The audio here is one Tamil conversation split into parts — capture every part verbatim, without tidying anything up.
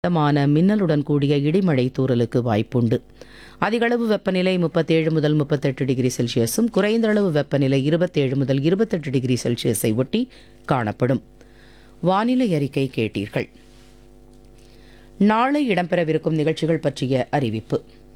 மிதமான மின்னலுடன் கூடிய இடிமழை தூறலுக்கு வாய்ப்புண்டு. அதிகளவு வெப்பநிலை முப்பத்தேழு முதல் முப்பத்தெட்டு டிகிரி செல்சியஸும் குறைந்த அளவு வெப்பநிலை இருபத்தேழு முதல் இருபத்தெட்டு டிகிரி செல்சியஸை ஒட்டி காணப்படும். வானிலை அறிக்கை கேட்டீர்கள். நாளை இடம்பெறவிருக்கும் நிகழ்ச்சிகள் பற்றிய அறிவிப்பு.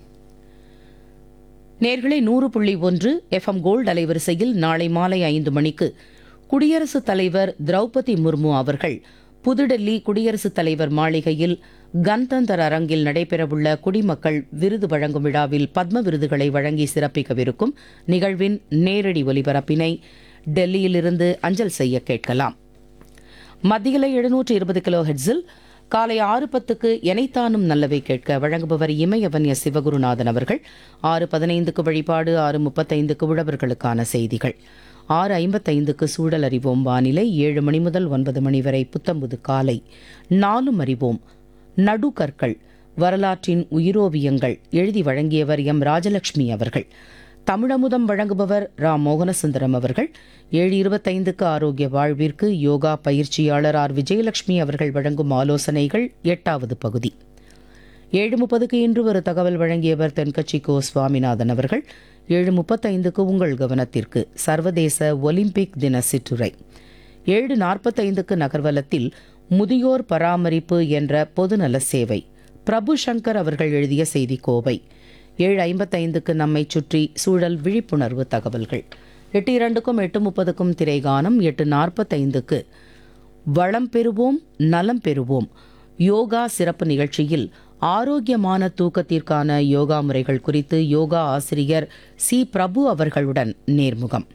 நேர்களை நூறு புள்ளி ஒன்று எஃப்எம் கோல்டு அலைவரிசையில் நாளை மாலை ஐந்து மணிக்கு குடியரசுத் தலைவர் திரௌபதி முர்மு அவர்கள் புதுடெல்லி குடியரசுத் தலைவர் மாளிகையில் கன்தந்தர் அரங்கில் நடைபெறவுள்ள குடிமக்கள் விருது வழங்கும் விழாவில் பத்ம விருதுகளை வழங்கி சிறப்பிக்கவிருக்கும் நிகழ்வின் நேரடி ஒலிபரப்பினை டெல்லியிலிருந்து அஞ்சல் செய்ய கேட்கலாம். மத்தியில எழுநூற்று இருபது கிலோ ஹெட்ஸில் காலை ஆறு பத்துக்கு எனைத்தானும் நல்லவை கேட்க வழங்குபவர் இமயவன்ய சிவகுருநாதன் அவர்கள். ஆறு பதினைந்துக்கு வழிபாடு, ஆறு முப்பத்தைந்துக்கு உழவர்களுக்கான செய்திகள், ஆறு ஐம்பத்தைந்துக்கு சூழல் அறிவோம் வானிலை, ஏழு மணி முதல் ஒன்பது மணி வரை புத்தம்புது காலை, நாலும் அறிவோம் நடுகற்கள் வரலாற்றின் உயிரோவியங்கள் எழுதி வழங்கியவர் எம் ராஜலட்சுமி அவர்கள். தமிழமுதம் வழங்குபவர் ரா மோகனசுந்தரம் அவர்கள். ஏழு இருபத்தைந்துக்கு ஆரோக்கிய வாழ்விற்கு யோகா பயிற்சியாளர் ஆர் விஜயலட்சுமி அவர்கள் வழங்கும் ஆலோசனைகள் எட்டாவது பகுதி. ஏழு முப்பதுக்கு இன்று ஒரு தகவல் வழங்கியவர் தென்கட்சி கோ சுவாமிநாதன் அவர்கள். ஏழு முப்பத்தைந்துக்கு உங்கள் கவனத்திற்கு சர்வதேச ஒலிம்பிக் தின சிற்றுரை. ஏழு நாற்பத்தைந்துக்கு நகர்வலத்தில் முதியோர் பராமரிப்பு என்ற பொதுநல சேவை, பிரபு சங்கர் அவர்கள் எழுதிய செய்தி கோவை. ஏழு ஐம்பத்தைந்துக்கு நம்மை சுற்றி சூழல் விழிப்புணர்வு தகவல்கள். எட்டு இரண்டுக்கும் எட்டு முப்பதுக்கும் திரைகானம். எட்டு நாற்பத்தைந்துக்கு வளம் பெறுவோம் நலம் பெறுவோம் யோகா சிறப்பு நிகழ்ச்சியில் ஆரோக்கியமான தூக்கத்திற்கான யோகா முறைகள் குறித்து யோகா ஆசிரியர் சி பிரபு அவர்களுடன் நேர்முகம்.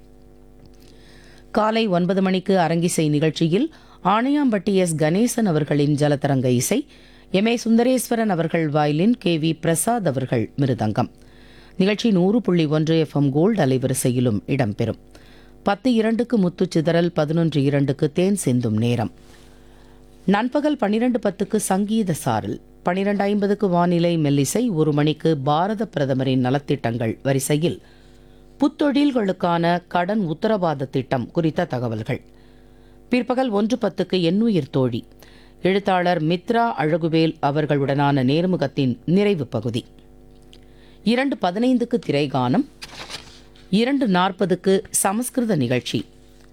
காலை ஒன்பது மணிக்கு அரங்கிசை நிகழ்ச்சியில் ஆணையாம்பட்டி எஸ் கணேசன் அவர்களின் ஜலதரங்க இசை, எம் ஏ சுந்தரேஸ்வரன் அவர்கள் வயலின், கே வி பிரசாத் அவர்கள் மிருதங்கம். நிகழ்ச்சி நூறு புள்ளி ஒன்று எஃப்எம் கோல்டு அலைவரிசையிலும் இடம்பெறும். பத்து இரண்டுக்கு முத்து சிதறல், பதினொன்று இரண்டுக்கு தேன் சிந்தும் நேரம். நண்பகல் பன்னிரண்டு பத்துக்கு சங்கீத சாரல், பனிரெண்டு ஐம்பதுக்கு வானிலை மெல்லிசை, ஒரு மணிக்கு பாரத பிரதமரின் நலத்திட்டங்கள் வரிசையில் புத்தொழில்களுக்கான கடன் உத்தரவாத திட்டம் குறித்த தகவல்கள். பிற்பகல் ஒன்று பத்துக்கு எண்ணுயிர் தோழி, எழுத்தாளர் மித்ரா அழகுவேல் அவர்களுடனான நேர்முகத்தின் நிறைவு பகுதி. இரண்டு பதினைந்துக்கு திரைகானம். இரண்டு நாற்பதுக்கு சமஸ்கிருத நிகழ்ச்சி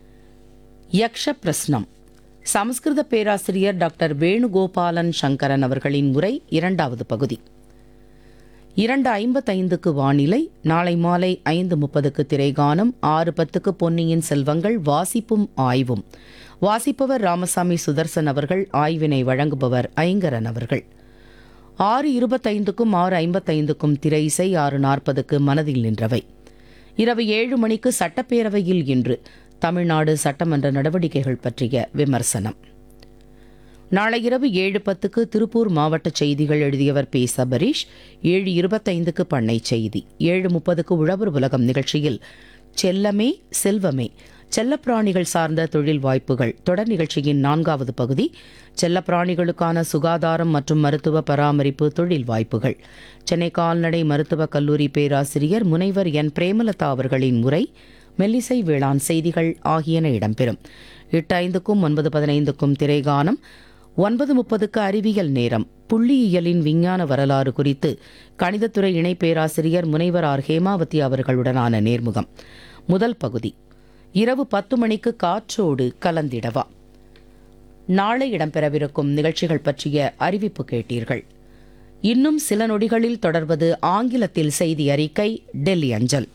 யக்ஷ பிரஸ்னம், சமஸ்கிருத பேராசிரியர் டாக்டர் வேணுகோபாலன் சங்கரன் அவர்களின் உரை, இரண்டாவது பகுதி. இரண்டு ஐம்பத்தைந்துக்கு வானிலை. நாளை மாலை ஐந்து முப்பதுக்கு திரைகானம். ஆறு பத்துக்கு பொன்னியின் செல்வங்கள் வாசிப்பும் ஆய்வும், வாசிப்பவர் ராமசாமி சுதர்சன் அவர்கள், ஆய்வினை வழங்குபவர் ஐங்கரன் அவர்கள். ஆறு இருபத்தைந்துக்கும் ஆறு ஐம்பத்தைந்துக்கும் திரை இசை. ஆறு நாற்பதுக்கு மனதில் நின்றவை. இரவு ஏழு மணிக்கு சட்டப்பேரவையில் இன்று தமிழ்நாடு சட்டமன்ற நடவடிக்கைகள் பற்றிய விமர்சனம். நாளை இரவு ஏழு பத்துக்கு திருப்பூர் மாவட்ட செய்திகள் எழுதியவர் பி சபரீஷ். ஏழு இருபத்தைந்துக்கு பண்ணை செய்தி. ஏழு முப்பதுக்கு உழவர் உலகம் நிகழ்ச்சியில் செல்லமே செல்வமே செல்லப்பிராணிகள் சார்ந்த தொழில் வாய்ப்புகள் தொடர் நிகழ்ச்சியின் நான்காவது பகுதி. செல்லப்பிராணிகளுக்கான சுகாதாரம் மற்றும் மருத்துவ பராமரிப்பு தொழில் வாய்ப்புகள், சென்னை கால்நடை மருத்துவக் கல்லூரி பேராசிரியர் முனைவர் என் பிரேமலதா அவர்களின் உரை, மெல்லிசை வேளாண் செய்திகள் ஆகியன இடம்பெறும். எட்டு ஐந்துக்கும் ஒன்பது பதினைந்துக்கும் திரைகானம். ஒன்பது முப்பதுக்கு அறிவியல் நேரம், புள்ளியியலின் விஞ்ஞான வரலாறு குறித்து கணிதத்துறை இணை பேராசிரியர் முனைவர் ஆர் ஹேமாவதி அவர்களுடனான நேர்முகம், முதல் பகுதி. இரவு பத்து மணிக்கு காற்றோடு கலந்திடவா. நாளை இடம்பெறவிருக்கும் நிகழ்ச்சிகள் பற்றிய அறிவிப்பு கேட்டீர்கள். இன்னும் சில நொடிகளில் தொடர்வது ஆங்கிலத்தில் செய்தி அறிக்கை, டெல்லி அஞ்சல்.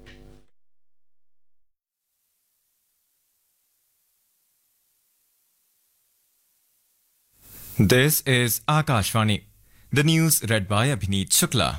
This is Akashvani. The news read by Abhineet Shukla.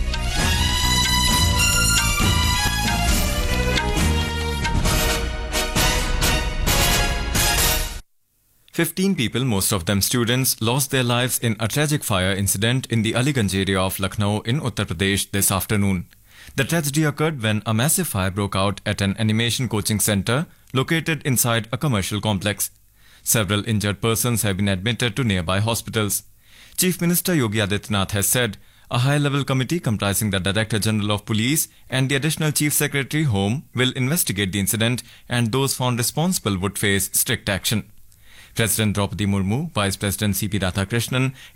Fifteen people, most of them students, lost their lives in a tragic fire incident in the Aliganj area of Lucknow in Uttar Pradesh this afternoon. The tragedy occurred when a massive fire broke out at an animation coaching center located inside a commercial complex. Several injured persons have been admitted to nearby hospitals. Chief Minister Yogi Adityanath has said a high-level committee comprising the Director General of Police and the Additional Chief Secretary Home will investigate the incident and those found responsible would face strict action. President Draupadi Murmu, Vice President C P Radhakrishnan